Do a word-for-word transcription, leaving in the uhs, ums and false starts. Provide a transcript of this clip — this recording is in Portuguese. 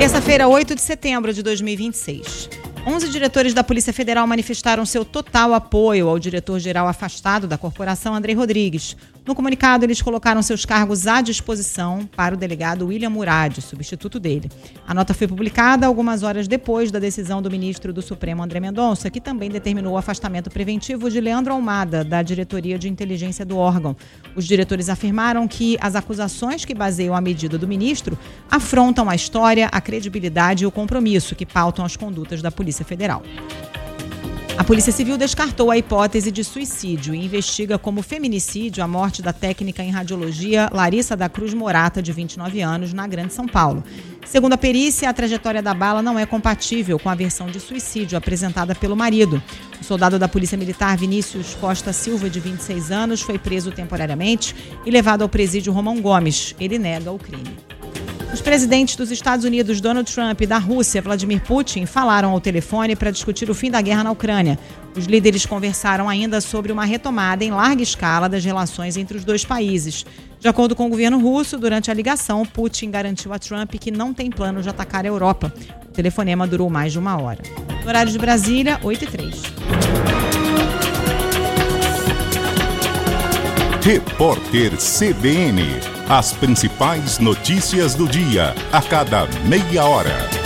Terça-feira, oito de setembro de dois mil e vinte e seis. onze diretores da Polícia Federal manifestaram seu total apoio ao diretor-geral afastado da corporação, Andrei Rodrigues. No comunicado, eles colocaram seus cargos à disposição para o delegado William Murad, substituto dele. A nota foi publicada algumas horas depois da decisão do ministro do Supremo, André Mendonça, que também determinou o afastamento preventivo de Leandro Almada, da diretoria de inteligência do órgão. Os diretores afirmaram que as acusações que baseiam a medida do ministro afrontam a história, a credibilidade e o compromisso que pautam as condutas da Polícia Federal. A Polícia Civil descartou a hipótese de suicídio e investiga como feminicídio a morte da técnica em radiologia Larissa da Cruz Morata, de vinte e nove anos, na Grande São Paulo. Segundo a perícia, a trajetória da bala não é compatível com a versão de suicídio apresentada pelo marido. O soldado da Polícia Militar Vinícius Costa Silva, de vinte e seis anos, foi preso temporariamente e levado ao presídio Romão Gomes. Ele nega o crime. Os presidentes dos Estados Unidos, Donald Trump, e da Rússia, Vladimir Putin, falaram ao telefone para discutir o fim da guerra na Ucrânia. Os líderes conversaram ainda sobre uma retomada em larga escala das relações entre os dois países. De acordo com o governo russo, durante a ligação, Putin garantiu a Trump que não tem plano de atacar a Europa. O telefonema durou mais de uma hora. No horário de Brasília, oito e três. Repórter C B N. As principais notícias do dia, a cada meia hora.